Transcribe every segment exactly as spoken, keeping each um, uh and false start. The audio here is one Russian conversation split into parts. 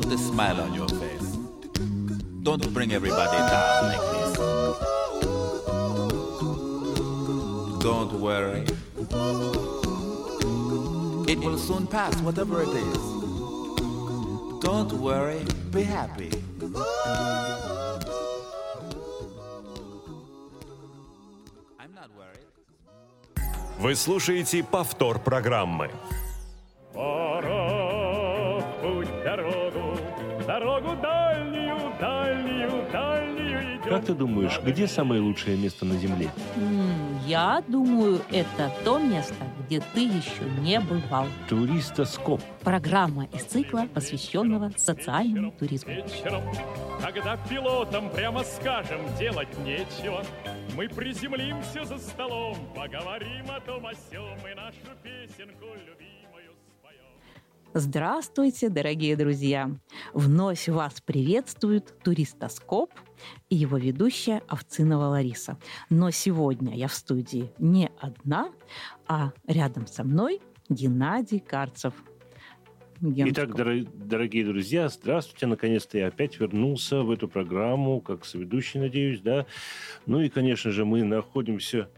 with a smile on your face. Don't bring everybody down like this. Don't worry. It will soon pass, whatever it is. Don't worry, be happy. I'm not worried. Вы слушаете повтор программы. Пора в путь дорогу, дорогу дальнюю, дальнюю, дальнюю идем. Как ты думаешь, где самое лучшее место на Земле? М, Я думаю, это то место, где ты еще не бывал. Туристоскоп. Программа из цикла, посвященного социальному туризму. Вечером, когда пилотам прямо скажем, делать нечего, мы приземлимся за столом, поговорим о том о сём и нашу песенку любимую споем. Здравствуйте, дорогие друзья! Вновь вас приветствует Туристоскоп и его ведущая Овцинова Лариса. Но сегодня я в студии не одна, а рядом со мной Геннадий Карцев. Геночка. Итак, дор- дорогие друзья, здравствуйте. Наконец-то я опять вернулся в эту программу, как соведущий, надеюсь, да. Ну и, конечно же, мы находимся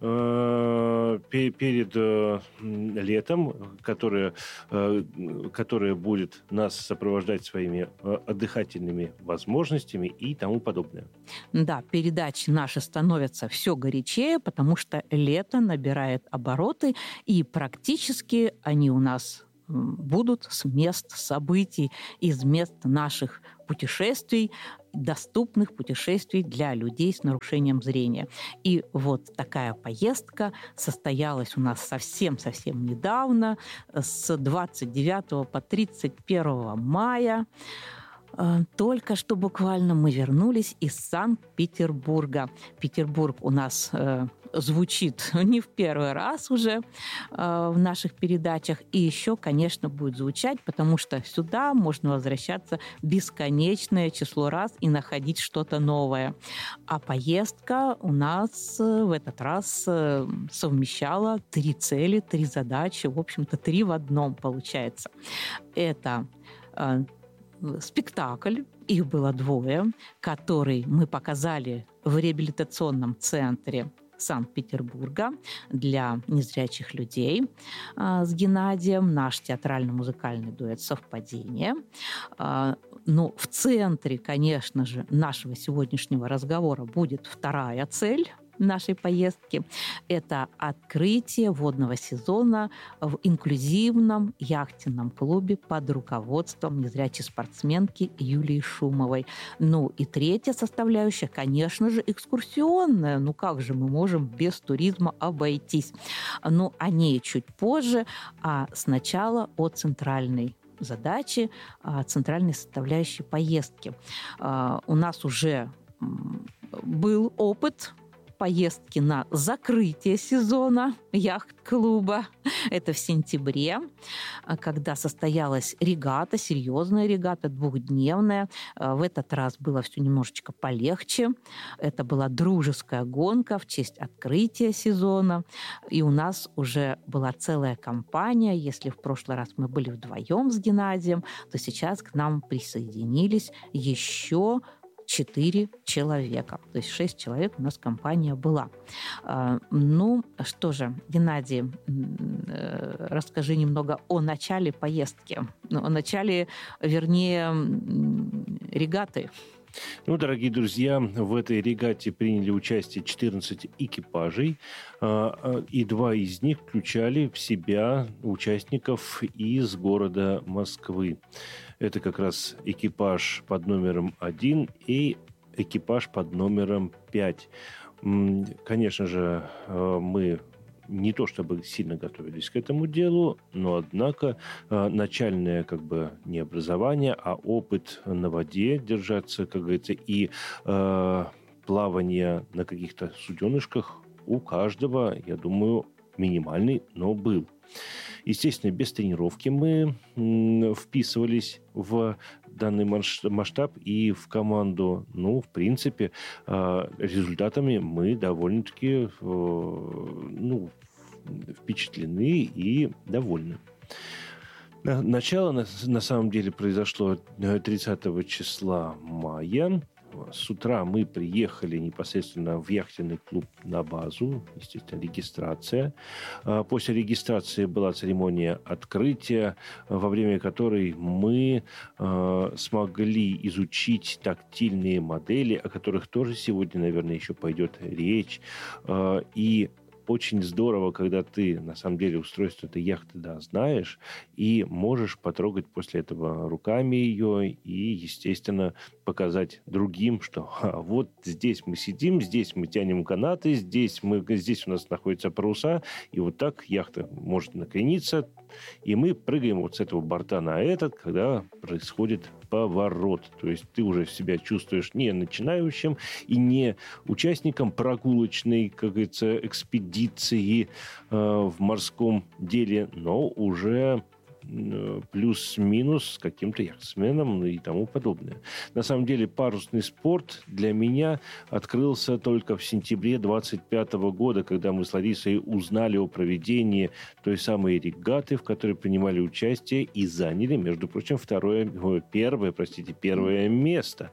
э, пе- перед э, летом, которое, э, которое будет нас сопровождать своими э, отдыхательными возможностями и тому подобное. Да, передачи наши становятся все горячее, потому что лето набирает обороты, и практически они у нас м, будут с мест событий, из мест наших путешествий, доступных путешествий для людей с нарушением зрения. И вот такая поездка состоялась у нас совсем-совсем недавно, с двадцать девятого по тридцать первого мая. Только что буквально мы вернулись из Санкт-Петербурга. Петербург у нас э, звучит не в первый раз уже э, в наших передачах. И еще, конечно, будет звучать, потому что сюда можно возвращаться бесконечное число раз и находить что-то новое. А поездка у нас э, в этот раз э, совмещала три цели, три задачи. В общем-то, три в одном получается. Это э, спектакль, их было двое, который мы показали в реабилитационном центре Санкт-Петербурга для незрячих людей а, с Геннадием, наш театрально-музыкальный дуэт «Совпадение». А, ну, в центре, конечно же, нашего сегодняшнего разговора будет вторая цель нашей поездки. Это открытие водного сезона в инклюзивном яхтенном клубе под руководством незрячей спортсменки Юлии Шумовой. Ну и третья составляющая, конечно же, экскурсионная. Ну как же мы можем без туризма обойтись? Ну, о ней чуть позже, а сначала о центральной задаче, о центральной составляющей поездки. У нас уже был опыт поездки на закрытие сезона яхт-клуба. Это в сентябре, когда состоялась регата, серьезная регата, двухдневная. В этот раз было все немножечко полегче. Это была дружеская гонка в честь открытия сезона. И у нас уже была целая компания. Если в прошлый раз мы были вдвоем с Геннадием, то сейчас к нам присоединились еще четыре человека. То есть шесть человек у нас компания была. Ну, что же, Геннадий, расскажи немного о начале поездки. О начале, вернее, регаты. Ну, дорогие друзья, в этой регате приняли участие четырнадцать экипажей, и два из них включали в себя участников из города Москвы. Это как раз экипаж под номером один и экипаж под номером пять. Конечно же, мы не то чтобы сильно готовились к этому делу, но, однако, начальное как бы не образование, а опыт на воде держаться, как говорится, и э, плавание на каких-то суденышках у каждого, я думаю, минимальный, но был. Естественно, без тренировки мы вписывались в данный масштаб и в команду. Ну, в принципе, результатами мы довольно-таки ну, впечатлены и довольны. Начало на, на самом деле произошло тридцатого числа мая. С утра мы приехали непосредственно в яхтенный клуб на базу, естественно, регистрация. После регистрации была церемония открытия, во время которой мы смогли изучить тактильные модели, о которых тоже сегодня, наверное, еще пойдет речь. И очень здорово, когда ты, на самом деле, устройство этой яхты, да, знаешь, и можешь потрогать после этого руками ее и, естественно, показать другим, что а, вот здесь мы сидим, здесь мы тянем канаты, здесь, мы, здесь у нас находятся паруса, и вот так яхта может накрениться, и мы прыгаем вот с этого борта на этот, когда происходит поворот. То есть ты уже себя чувствуешь не начинающим и не участником прогулочной, как говорится, экспедиции э, в морском деле, но уже плюс-минус с каким-то яхтсменом и тому подобное. На самом деле парусный спорт для меня открылся только в сентябре двадцать пятого года, когда мы с Ларисой узнали о проведении той самой регаты, в которой принимали участие и заняли, между прочим, второе, первое, простите, первое место.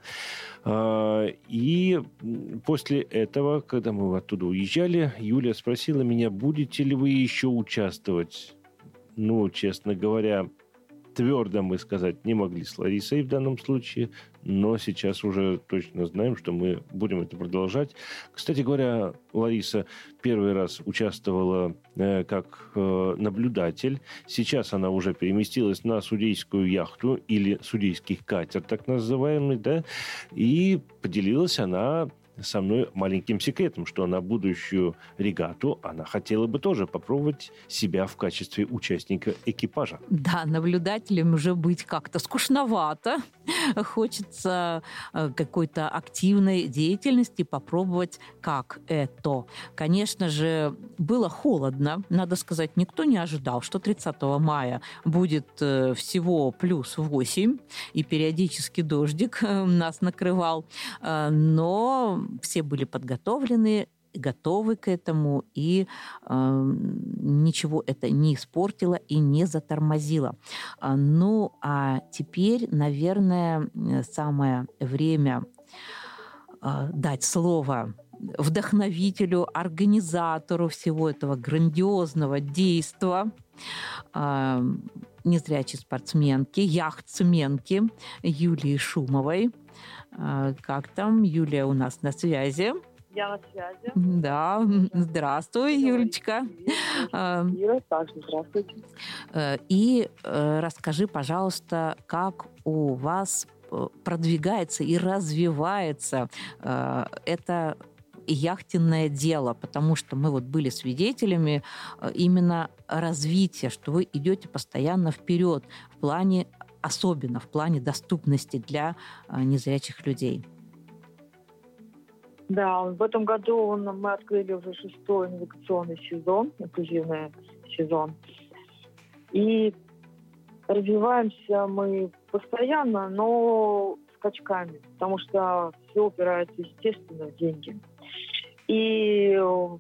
И после этого, когда мы оттуда уезжали, Юлия спросила меня, будете ли вы еще участвовать. Ну, честно говоря, твердо мы сказать не могли с Ларисой в данном случае, но сейчас уже точно знаем, что мы будем это продолжать. Кстати говоря, Лариса первый раз участвовала э, как э, наблюдатель. Сейчас она уже переместилась на судейскую яхту или судейский катер, так называемый, да, и поделилась она со мной маленьким секретом, что на будущую регату она хотела бы тоже попробовать себя в качестве участника экипажа. Да, наблюдателем уже быть как-то скучновато. Хочется какой-то активной деятельности, попробовать, как это. Конечно же, было холодно. Надо сказать, никто не ожидал, что тридцатого мая будет всего плюс восемь, и периодически дождик нас накрывал. Но все были подготовлены, готовы к этому, и э, ничего это не испортило и не затормозило. Ну, а теперь, наверное, самое время э, дать слово вдохновителю, организатору всего этого грандиозного действа, э, незрячей спортсменки, яхтсменки Юлии Шумовой. Как там? Юлия у нас на связи. Я на связи. Да. Здравствуй, Юлечка. Ира, также здравствуйте. И расскажи, пожалуйста, как у вас продвигается и развивается это яхтенное дело, потому что мы вот были свидетелями именно развития, что вы идете постоянно вперед в плане, особенно в плане доступности для незрячих людей. Да, в этом году мы открыли уже шестой навигационный сезон, инклюзивный сезон. И развиваемся мы постоянно, но скачками, потому что все упирается, естественно, в деньги. И,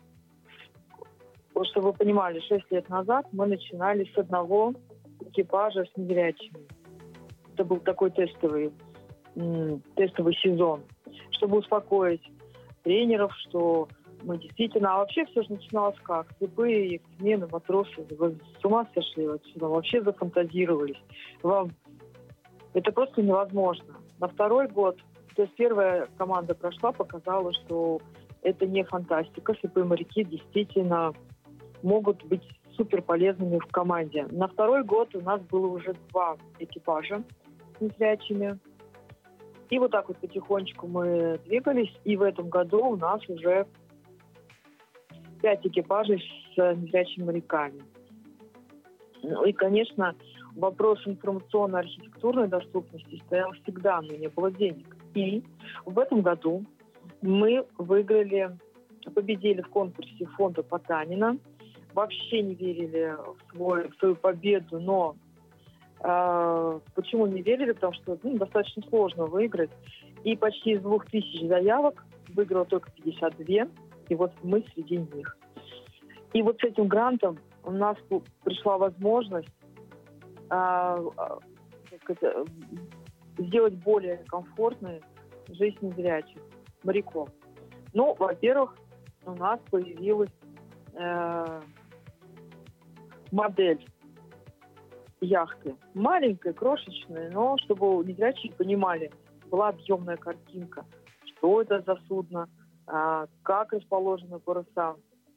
чтобы вы понимали, шесть лет назад мы начинали с одного экипажа с незрячими. Это был такой тестовый, тестовый сезон, чтобы успокоить тренеров, что мы действительно... А вообще все же начиналось как? Слепые, смены, матросы, вы с ума сошли, вообще зафантазировались. Вам... Это просто невозможно. На второй год, то есть первая команда прошла, показала, что это не фантастика. Слепые моряки действительно могут быть супер полезными в команде. На второй год у нас было уже два экипажа с незрячими. И вот так вот потихонечку мы двигались. И в этом году у нас уже пять экипажей с незрячими моряками. Ну и, конечно, вопрос информационно-архитектурной доступности стоял всегда, но не было денег. И в этом году мы выиграли, победили в конкурсе фонда Потанина. Вообще не верили в, свой, в свою победу, но э, почему не верили? Потому что ну, достаточно сложно выиграть. И почти из двух тысяч заявок выиграло только пятьдесят два, и вот мы среди них. И вот с этим грантом у нас пришла возможность а, как это, сделать более комфортной жизнь незрячих моряков. Ну, во-первых, у нас появилась э, модель яхты. Маленькая, крошечная, но чтобы незрячие понимали, была объемная картинка, что это за судно, э, как расположены паруса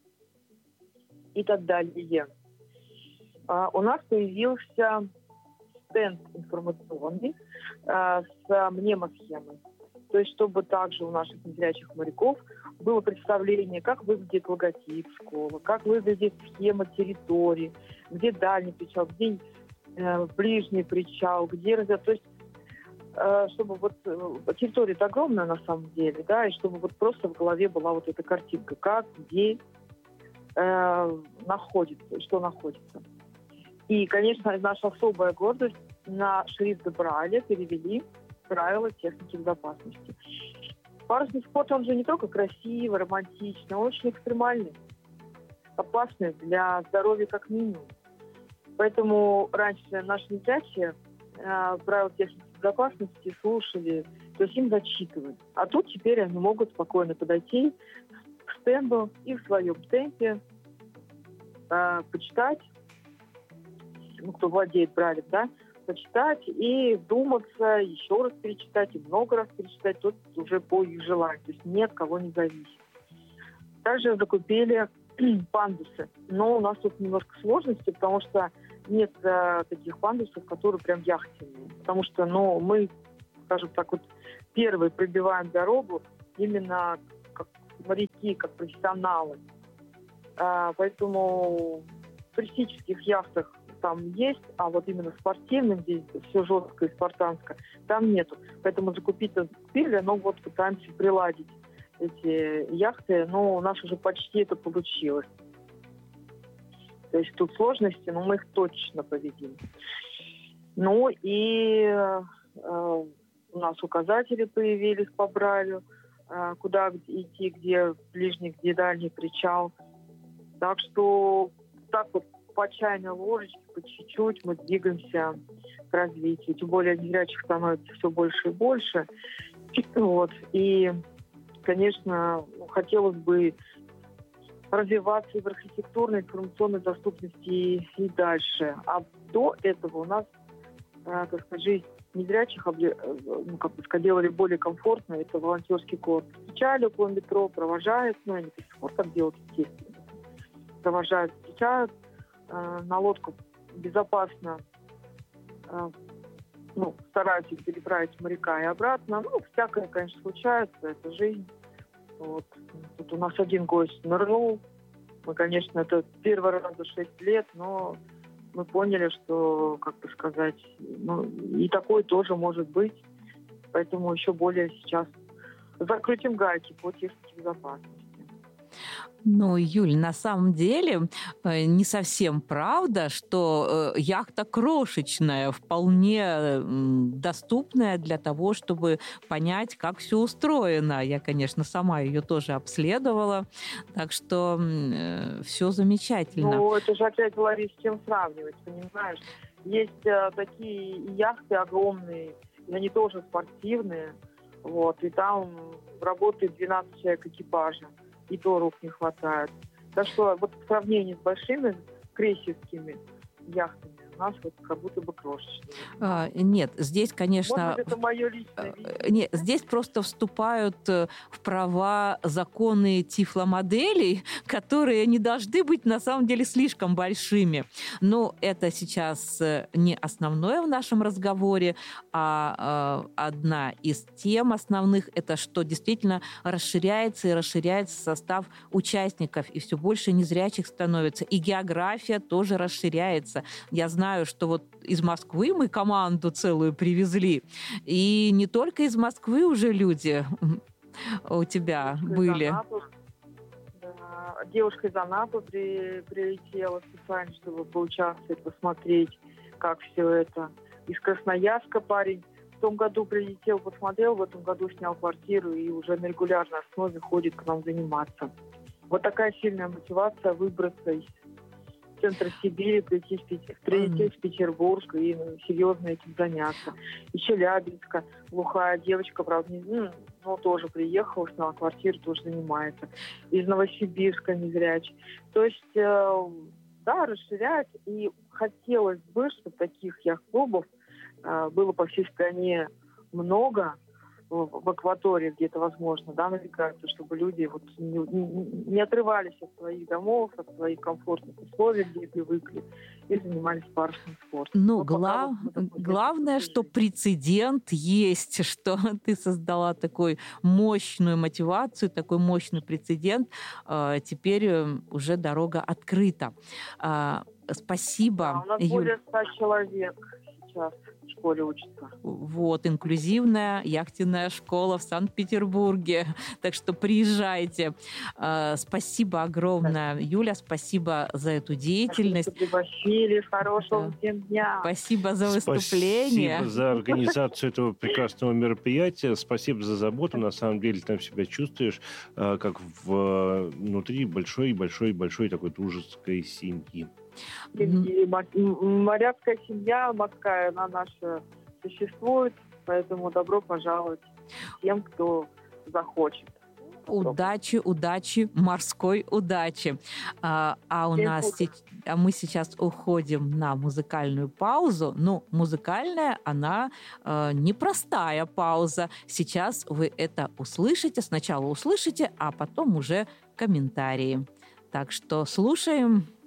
и так далее. Э, у нас появился стенд информационный э, с мнемосхемой. То есть, чтобы также у наших незрячих моряков было представление, как выглядит логотип школы, как выглядит схема территории, где дальний причал, где э, ближний причал, где... То есть, э, чтобы вот... Э, территория-то огромная на самом деле, да, и чтобы вот просто в голове была вот эта картинка, как, где э, находится, что находится. И, конечно, наша особая гордость, на шрифт Брайля перевели правила техники безопасности. Парусный спорт, он же не только красивый, романтичный, он очень экстремальный, опасный для здоровья как минимум. Поэтому раньше наши незрячие э, правила техники безопасности слушали, то есть им зачитывали. А тут теперь они могут спокойно подойти к стенду и в своем темпе э, почитать, ну, кто владеет Брайлем, да, почитать и вдуматься, еще раз перечитать и много раз перечитать, тут уже по их желанию. То есть ни от кого не зависит. Также закупили пандусы. Но у нас тут немножко сложности, потому что нет э, таких пандусов, которые прям яхтенные. Потому что, ну, мы, скажем так, вот первые пробиваем дорогу именно как моряки, как профессионалы. Э, поэтому в туристических яхтах там есть, а вот именно спортивным, здесь все жестко и спартанско, там нету. Поэтому закупить-то закупили, но вот пытаемся приладить эти яхты, но у нас уже почти это получилось. То есть тут сложности, но мы их точно победим. Ну и э, у нас указатели появились по Брайлю, э, куда идти, где ближний, где дальний причал. Так что так вот по чайной ложечке, по чуть-чуть мы двигаемся к развитию. Тем более незрячих становится все больше и больше. Вот. И, конечно, хотелось бы развиваться и в архитектурной, информационной доступности и, и дальше. А до этого у нас, э, так сказать, жизнь незрячих ну, как бы сказать, делали более комфортно. Это волонтерский корпус. Встречали около метро, провожают, ну, они до сих пор так делают, естественно. Провожают, встречают, на лодку безопасно, ну, стараются переправить моряка и обратно. Ну, всякое, конечно, случается, это жизнь. Вот. Тут у нас один гость нырнул. Мы, конечно, это первый раз за шесть лет, но мы поняли, что, как бы сказать, ну, и такое тоже может быть. Поэтому еще более сейчас закрутим гайки по технике безопасности. Ну, Юль, на самом деле не совсем правда, что яхта крошечная, вполне доступная для того, чтобы понять, как все устроено. Я, конечно, сама ее тоже обследовала, так что все замечательно. Ну, это же опять, Ларис, с чем сравнивать, понимаешь? Есть а, такие яхты огромные, и они тоже спортивные, вот, и там работает двенадцать человек экипажа. И то рук не хватает. Так что вот в сравнении с большими крейсерскими яхтами у нас вот как будто бы крошечные. А, нет, здесь, конечно... Может быть, это мое личное видение. Нет, здесь просто вступают в права законы тифломоделей, которые не должны быть на самом деле слишком большими. Но это сейчас не основное в нашем разговоре, а одна из тем основных, это что действительно расширяется и расширяется состав участников, и все больше незрячих становится. И география тоже расширяется. Я знаю, что вот из Москвы мы команду целую привезли. И не только из Москвы уже люди у тебя девушка были. Из Анапы, да, девушка из Анапы при, прилетела специально, чтобы поучаствовать, посмотреть, как все это. Из Красноярска парень в том году прилетел, посмотрел, в этом году снял квартиру и уже на регулярной основе ходит к нам заниматься. Вот такая сильная мотивация выбраться из центра Сибири прийти в, Пит... прийти в Петербург и ну, серьезно этим заняться. Из Челябинска глухая девочка, правда, не, ну, ну, тоже приехала, сняла квартиру, тоже занимается. Из Новосибирска незрячий. То есть, э, да, расширять. И хотелось бы, чтобы таких яхт-клубов э, было по всей стране много, в акватории где-то возможно, да, навигацию, чтобы люди вот не, не, не отрывались от своих домов, от своих комфортных условий, где привыкли, и занимались парусным спортом. Ну, Но гла... вот главное, что прецедент есть, что ты создала такую мощную мотивацию, такой мощный прецедент. Теперь уже дорога открыта. Спасибо. Да, у нас Юль. более ста человек сейчас в школе учатся. Вот, инклюзивная яхтенная школа в Санкт-Петербурге. Так что приезжайте. Спасибо огромное, Юля, спасибо за эту деятельность. Спасибо, пригласили. Хорошего Да. всем дня. Спасибо за выступление. Спасибо за организацию этого прекрасного мероприятия. Спасибо за заботу. На самом деле там себя чувствуешь как внутри большой-большой-большой такой дружеской семьи. И моряцкая семья морская, она наша существует, поэтому добро пожаловать всем, кто захочет. Удачи, удачи, морской удачи. А, а у Всем нас се- а мы сейчас уходим на музыкальную паузу. Ну, музыкальная, она э, непростая пауза. Сейчас вы это услышите. Сначала услышите, а потом уже комментарии. Так что слушаем.